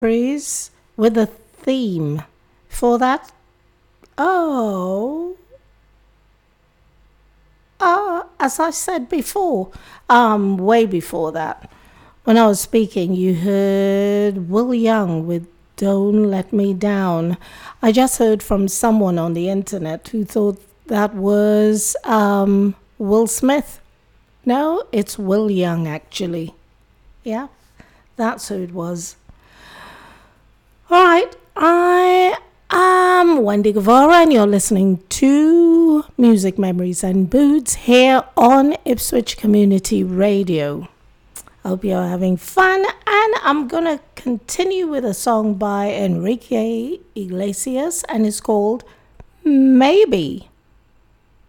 Freeze with a theme. For that, oh, as I said before, way before that, when I was speaking, you heard Will Young with Don't Let Me Down. I just heard from someone on the internet who thought that was Will Smith. No, it's Will Young, actually. Yeah, that's who it was. All right, I am Wendy Guevara, and you're listening to Music Memories and Boots here on Ipswich Community Radio. I hope you're having fun, and I'm gonna continue with a song by Enrique Iglesias, and it's called Maybe.